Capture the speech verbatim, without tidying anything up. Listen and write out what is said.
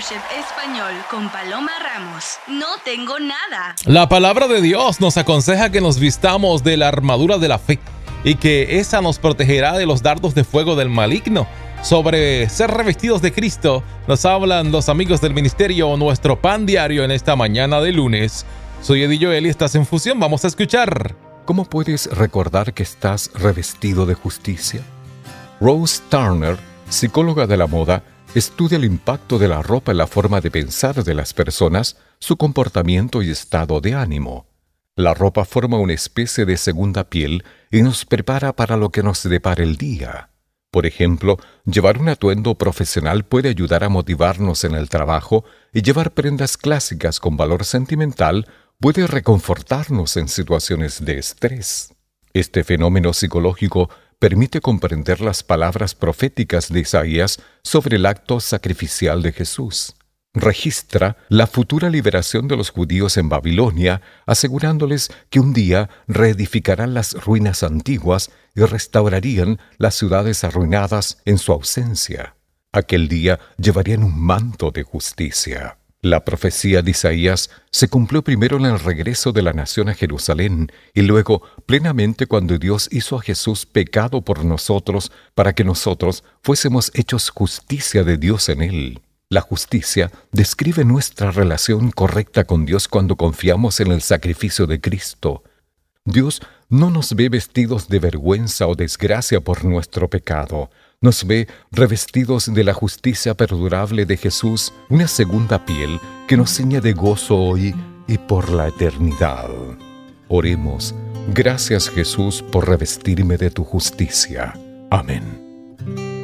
Chef Español con Paloma Ramos. No tengo nada. La palabra de Dios nos aconseja que nos vistamos de la armadura de la fe y que esa nos protegerá de los dardos de fuego del maligno. Sobre ser revestidos de Cristo nos hablan los amigos del ministerio Nuestro Pan Diario en esta mañana de lunes. Soy Eddie Joel y estás en Fusión. Vamos a escuchar. ¿Cómo puedes recordar que estás revestido de justicia? Rose Turner, psicóloga de la moda, estudia el impacto de la ropa en la forma de pensar de las personas, su comportamiento y estado de ánimo. La ropa forma una especie de segunda piel y nos prepara para lo que nos depara el día. Por ejemplo, llevar un atuendo profesional puede ayudar a motivarnos en el trabajo y llevar prendas clásicas con valor sentimental puede reconfortarnos en situaciones de estrés. Este fenómeno psicológico permite comprender las palabras proféticas de Isaías sobre el acto sacrificial de Jesús. Registra la futura liberación de los judíos en Babilonia, asegurándoles que un día reedificarán las ruinas antiguas y restaurarían las ciudades arruinadas en su ausencia. Aquel día llevarían un manto de justicia. La profecía de Isaías se cumplió primero en el regreso de la nación a Jerusalén y luego plenamente cuando Dios hizo a Jesús pecado por nosotros para que nosotros fuésemos hechos justicia de Dios en Él. La justicia describe nuestra relación correcta con Dios cuando confiamos en el sacrificio de Cristo. Dios no nos ve vestidos de vergüenza o desgracia por nuestro pecado. Nos ve revestidos de la justicia perdurable de Jesús, una segunda piel que nos ciñe de gozo hoy y por la eternidad. Oremos. Gracias, Jesús, por revestirme de tu justicia. Amén.